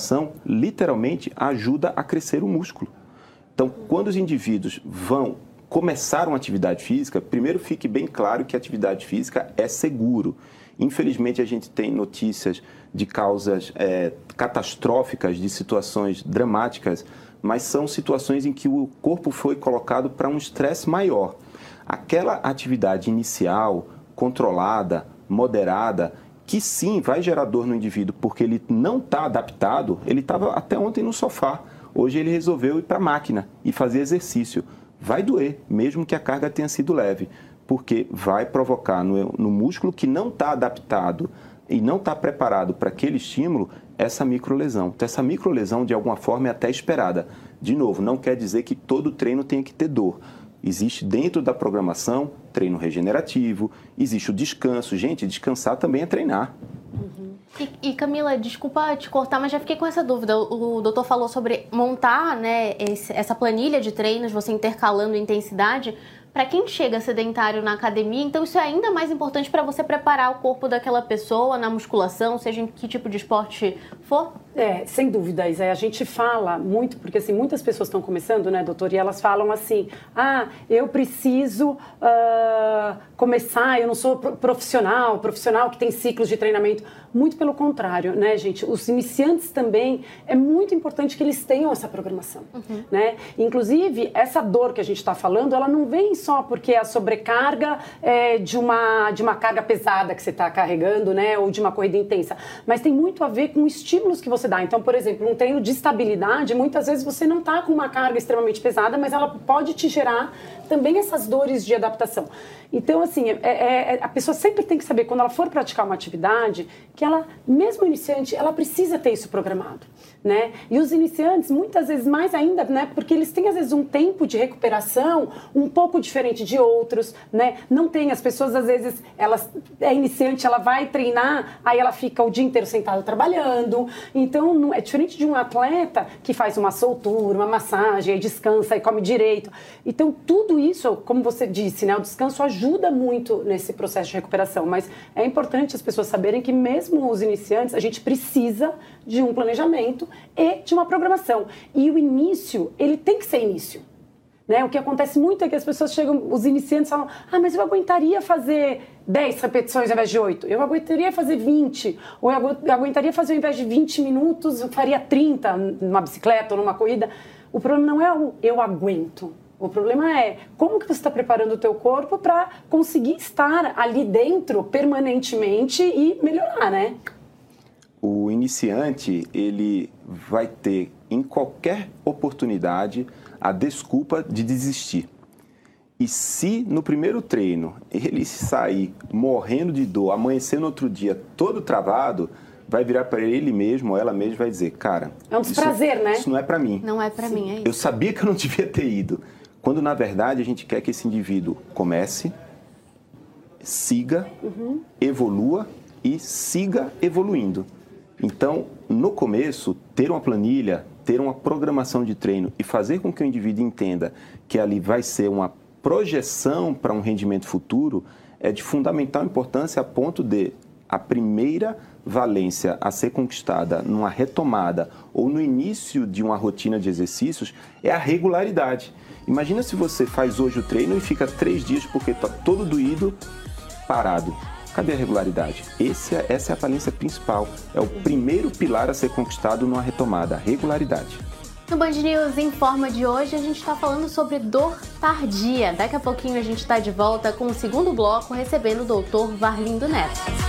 adaptação, literalmente, ajuda a crescer o músculo. Então, quando os indivíduos vão começar uma atividade física, primeiro fique bem claro que a atividade física é seguro. Infelizmente, a gente tem notícias de causas catastróficas, de situações dramáticas, mas são situações em que o corpo foi colocado para um estresse maior. Aquela atividade inicial, controlada, moderada, que sim vai gerar dor no indivíduo porque ele não está adaptado, ele estava até ontem no sofá, hoje ele resolveu ir para a máquina e fazer exercício. Vai doer, mesmo que a carga tenha sido leve, porque vai provocar no músculo que não está adaptado e não está preparado para aquele estímulo, essa microlesão. Então, essa microlesão, de alguma forma, é até esperada. De novo, não quer dizer que todo treino tenha que ter dor. Existe dentro da programação treino regenerativo, existe o descanso. Gente, descansar também é treinar. E Camila, desculpa te cortar, mas já fiquei com essa dúvida. O doutor falou sobre montar, né, essa planilha de treinos, você intercalando intensidade. Para quem chega sedentário na academia, então isso é ainda mais importante para você preparar o corpo daquela pessoa na musculação, seja em que tipo de esporte for? Sem dúvida, Isa. A gente fala muito, porque assim, muitas pessoas estão começando, né, doutor, e elas falam assim, eu preciso começar, eu não sou profissional que tem ciclos de treinamento. Muito pelo contrário, né, gente? Os iniciantes também, é muito importante que eles tenham essa programação, né? Inclusive, essa dor que a gente está falando, ela não vem só porque é a sobrecarga de uma carga pesada que você está carregando, né, ou de uma corrida intensa, mas tem muito a ver com estímulos que você dá. Então, por exemplo, um treino de estabilidade, muitas vezes você não está com uma carga extremamente pesada, mas ela pode te gerar também essas dores de adaptação. Então, assim, a pessoa sempre tem que saber, quando ela for praticar uma atividade, que ela, mesmo iniciante, ela precisa ter isso programado, né? E os iniciantes, muitas vezes mais ainda, né? Porque eles têm, às vezes, um tempo de recuperação um pouco diferente de outros, né? Não tem, as pessoas, às vezes, é iniciante, ela vai treinar, aí ela fica o dia inteiro sentada trabalhando. Então, não, é diferente de um atleta que faz uma soltura, uma massagem, aí descansa, aí come direito. Então, tudo isso, como você disse, né? O descanso ajuda muito nesse processo de recuperação, mas é importante as pessoas saberem que mesmo os iniciantes, a gente precisa de um planejamento e de uma programação. E o início, ele tem que ser início, né? O que acontece muito é que as pessoas chegam, os iniciantes falam, mas eu aguentaria fazer 10 repetições ao invés de 8, eu aguentaria fazer 20, ou eu aguentaria fazer ao invés de 20 minutos, eu faria 30 numa bicicleta ou numa corrida. O problema não é o eu aguento. O problema é como que você está preparando o teu corpo para conseguir estar ali dentro permanentemente e melhorar, né? O iniciante, ele vai ter em qualquer oportunidade a desculpa de desistir. E se no primeiro treino ele sair morrendo de dor, amanhecer no outro dia todo travado, vai virar para ele mesmo ou ela mesma vai dizer, cara... É um desprazer, né? Isso não é para mim. Não é para mim, é isso. Eu sabia que eu não devia ter ido. Quando, na verdade, a gente quer que esse indivíduo comece, siga, evolua e siga evoluindo. Então, no começo, ter uma planilha, ter uma programação de treino e fazer com que o indivíduo entenda que ali vai ser uma projeção para um rendimento futuro é de fundamental importância a ponto de a primeira valência a ser conquistada numa retomada ou no início de uma rotina de exercícios é a regularidade. Imagina se você faz hoje o treino e fica 3 dias porque está todo doído, parado. Cadê a regularidade? Essa é a valência principal. É o primeiro pilar a ser conquistado numa retomada, a regularidade. No Band News Informa de hoje, a gente está falando sobre dor tardia. Daqui a pouquinho a gente está de volta com o segundo bloco, recebendo o Dr. Varlindo Neto.